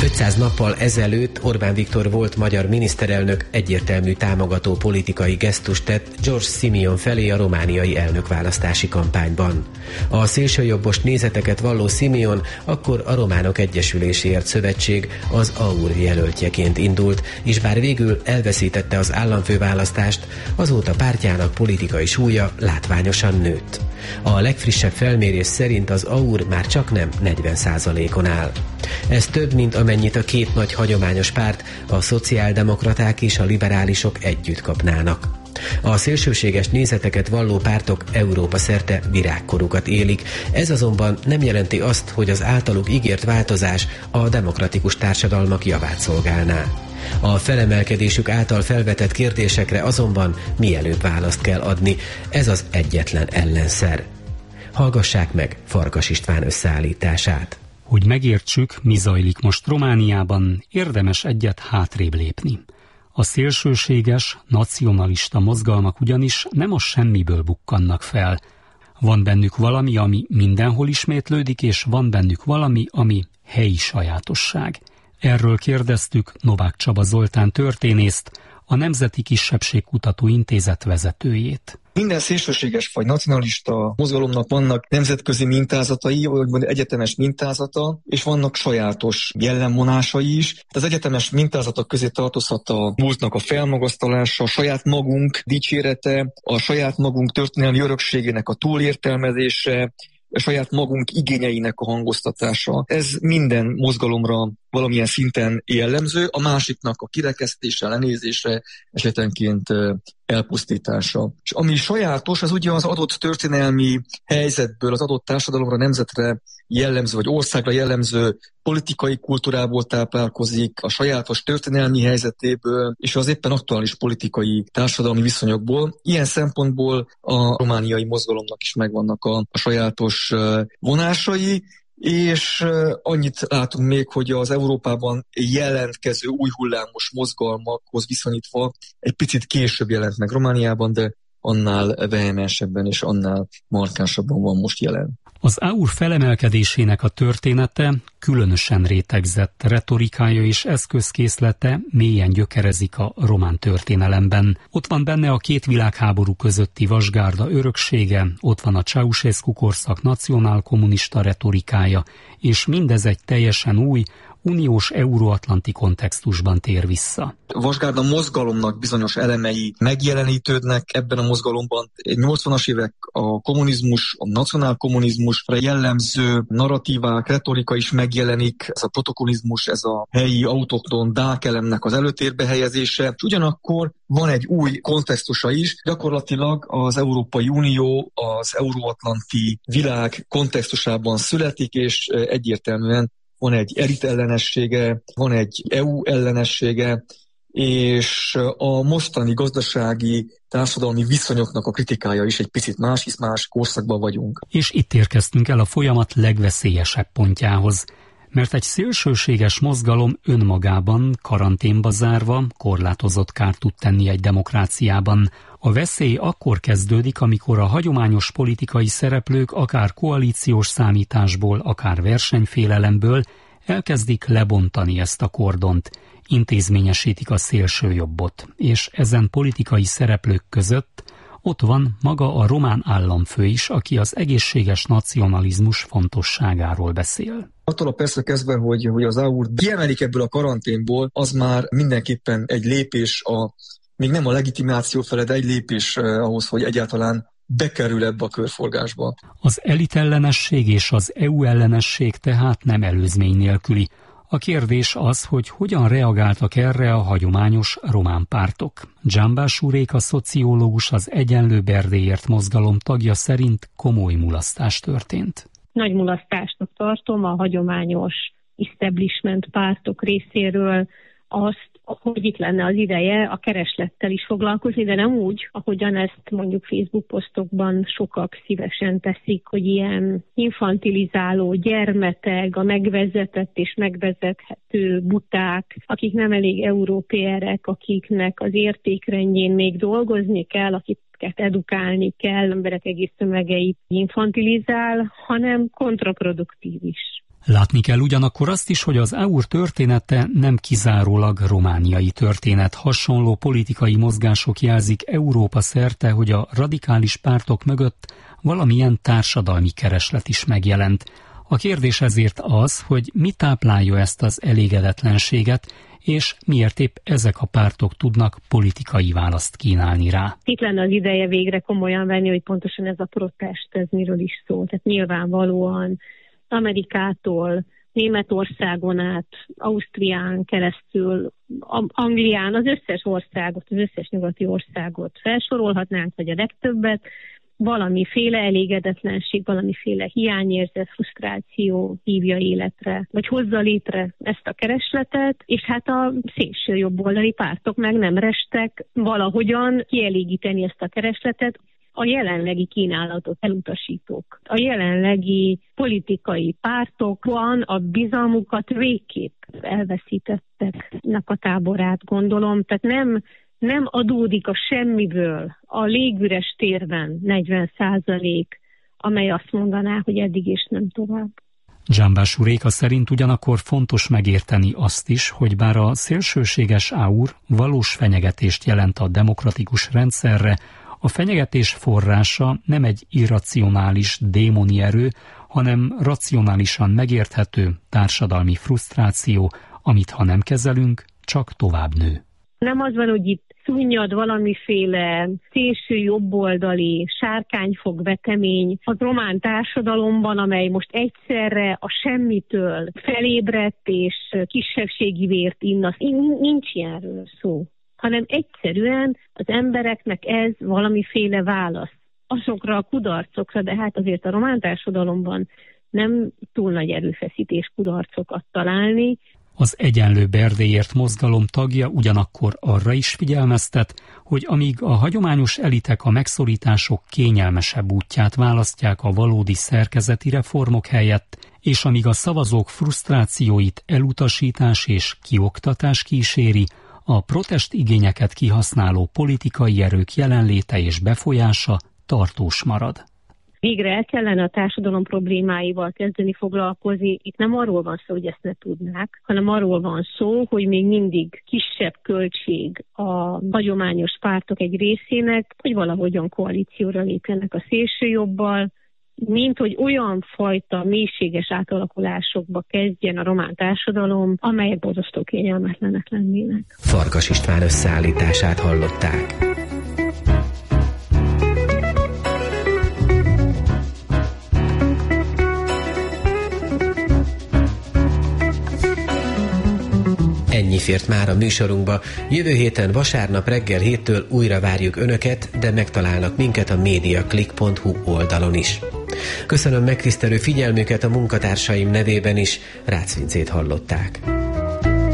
500 nappal ezelőtt Orbán Viktor volt magyar miniszterelnök egyértelmű támogató politikai gesztust tett George Simeon felé a romániai elnökválasztási kampányban. A szélsőjobbos nézeteket valló Simeon akkor a Románok Egyesüléséért Szövetség, az AUR jelöltjeként indult, és bár végül elveszítette az államfőválasztást, azóta pártjának politikai súlya látványosan nőtt. A legfrissebb felmérés szerint az AUR már csaknem 40%-on áll. Ez több, mint amennyit a két nagy hagyományos párt, a szociáldemokraták és a liberálisok együtt kapnának. A szélsőséges nézeteket valló pártok Európa szerte virágkorukat élik, ez azonban nem jelenti azt, hogy az általuk ígért változás a demokratikus társadalmak javát szolgálná. A felemelkedésük által felvetett kérdésekre azonban mielőbb választ kell adni, ez az egyetlen ellenszer. Hallgassák meg Farkas István összeállítását. Hogy megértsük, mi zajlik most Romániában, érdemes egyet hátrébb lépni. A szélsőséges, nacionalista mozgalmak ugyanis nem a semmiből bukkannak fel. Van bennük valami, ami mindenhol ismétlődik, és van bennük valami, ami helyi sajátosság. Erről kérdeztük Novák Csaba Zoltán történészt, a Nemzeti Kisebbségkutató Intézet vezetőjét. Minden szélsőséges vagy nacionalista mozgalomnak vannak nemzetközi mintázatai, vagy egyetemes mintázata, és vannak sajátos jellemvonásai is. Az egyetemes mintázatok közé tartozhat a múltnak a felmagasztalása, a saját magunk dicsérete, a saját magunk történelmi örökségének a túlértelmezése, a saját magunk igényeinek a hangoztatása. Ez minden mozgalomra valamilyen szinten jellemző, a másiknak a kirekesztése, lenézése, esetenként elpusztítása. És ami sajátos, az ugye az adott történelmi helyzetből, az adott társadalomra, nemzetre jellemző, vagy országra jellemző politikai kultúrából táplálkozik, a sajátos történelmi helyzetéből, és az éppen aktuális politikai társadalmi viszonyokból. Ilyen szempontból a romániai mozgalomnak is megvannak a sajátos vonásai, és annyit látunk még, hogy az Európában jelentkező új hullámos mozgalmakhoz viszonyítva egy picit később jelent meg Romániában, de annál vehemensebben és annál markánsabban van most jelen. Az AUR felemelkedésének a története különösen rétegzett, retorikája és eszközkészlete mélyen gyökerezik a román történelemben. Ott van benne a két világháború közötti vasgárda öröksége, ott van a Ceausescu korszak nacionálkommunista retorikája, és mindez egy teljesen új, uniós euróatlanti kontextusban tér vissza. A vasgárda mozgalomnak bizonyos elemei megjelenítődnek ebben a mozgalomban. 80-as évek a kommunizmus, a nacionálkommunizmusra jellemző narratívák, retorika is megjelenik. Ez a protokollizmus, ez a helyi autokton dákelemnek az előtérbe helyezése. És ugyanakkor van egy új kontextusa is. Gyakorlatilag az Európai Unió az euróatlanti világ kontextusában születik, és egyértelműen van egy elit ellenessége, van egy EU ellenessége, és a mostani gazdasági, társadalmi viszonyoknak a kritikája is egy picit más, hisz más korszakban vagyunk. És itt érkeztünk el a folyamat legveszélyesebb pontjához, mert egy szélsőséges mozgalom önmagában, karanténba zárva, korlátozott kárt tud tenni egy demokráciában. A veszély akkor kezdődik, amikor a hagyományos politikai szereplők akár koalíciós számításból, akár versenyfélelemből elkezdik lebontani ezt a kordont, intézményesítik a szélsőjobbot, és ezen politikai szereplők között ott van maga a román államfő is, aki az egészséges nacionalizmus fontosságáról beszél. Attól a persze kezdve, hogy az AUR kiemelik ebből a karanténból, az már mindenképpen egy lépés még nem a legitimáció fele, de egy lépés ahhoz, hogy egyáltalán bekerül ebbe a körforgásba. Az elitellenesség és az EU ellenesség tehát nem előzmény nélküli. A kérdés az, hogy hogyan reagáltak erre a hagyományos román pártok. Dzsambás úrék, a szociológus, az Egyenlő Berdélyért mozgalom tagja szerint komoly mulasztás történt. Nagy mulasztásnak tartom a hagyományos establishment pártok részéről azt, hogy itt lenne az ideje a kereslettel is foglalkozni, de nem úgy, ahogyan ezt mondjuk Facebook posztokban sokak szívesen teszik, hogy ilyen infantilizáló gyermeteg, a megvezetett és megvezethető buták, akik nem elég európérek, akiknek az értékrendjén még dolgozni kell, akiket edukálni kell, emberek egész tömegeit infantilizál, hanem kontraproduktív is. Látni kell ugyanakkor azt is, hogy az AUR története nem kizárólag romániai történet. Hasonló politikai mozgások jelzik Európa szerte, hogy a radikális pártok mögött valamilyen társadalmi kereslet is megjelent. A kérdés ezért az, hogy mi táplálja ezt az elégedetlenséget, és miért épp ezek a pártok tudnak politikai választ kínálni rá. Itt lenne az ideje végre komolyan venni, hogy pontosan ez a protest, ez miről is szól. Tehát nyilvánvalóan Amerikától, Németországon át, Ausztrián keresztül, Anglián, az összes országot, az összes nyugati országot felsorolhatnánk, vagy a legtöbbet, valamiféle elégedetlenség, valamiféle hiányérzet, frusztráció hívja életre, vagy hozza létre ezt a keresletet, és hát a szélső jobboldali pártok meg nem restek valahogyan kielégíteni ezt a keresletet. A jelenlegi kínálatot elutasítók. A jelenlegi politikai pártokban a bizalmukat végképp elveszítetteknek a táborát, gondolom. Tehát nem adódik a semmiből a légüres térben 40%, amely azt mondaná, hogy eddig és nem tovább. Dzsambás Uréka szerint ugyanakkor fontos megérteni azt is, hogy bár a szélsőséges AUR valós fenyegetést jelent a demokratikus rendszerre, a fenyegetés forrása nem egy irracionális démoni erő, hanem racionálisan megérthető társadalmi frusztráció, amit ha nem kezelünk, csak tovább nő. Nem az van, hogy itt szunnyad valamiféle szélső jobboldali sárkányfog-vetemény az román társadalomban, amely most egyszerre a semmitől felébredt és kisebbségi vért inna. Nincs ilyenről szó, hanem egyszerűen az embereknek ez valamiféle válasz azokra a kudarcokra, de hát azért a román társadalomban nem túl nagy erőfeszítés kudarcokat találni. Az Egyenlő Berdélyért mozgalom tagja ugyanakkor arra is figyelmeztet, hogy amíg a hagyományos elitek a megszorítások kényelmesebb útját választják a valódi szerkezeti reformok helyett, és amíg a szavazók frusztrációit elutasítás és kioktatás kíséri, a protest igényeket kihasználó politikai erők jelenléte és befolyása tartós marad. Végre el kellene a társadalom problémáival kezdeni foglalkozni. Itt nem arról van szó, hogy ezt ne tudnák, hanem arról van szó, hogy még mindig kisebb költség a hagyományos pártok egy részének, hogy valahogyan koalícióra lépjenek a szélsőjobbal, mint hogy olyan fajta mélységes átalakulásokba kezdjen a román társadalom, amelyek borzasztó kényelmetlenek lennének. Farkas István összeállítását hallották. Ennyi fért már a műsorunkba. Jövő héten vasárnap reggel 7-től újra várjuk Önöket, de megtalálnak minket a mediaclick.hu oldalon is. Köszönöm megtisztelő figyelmüket a munkatársaim nevében is, Rácz Vincét hallották.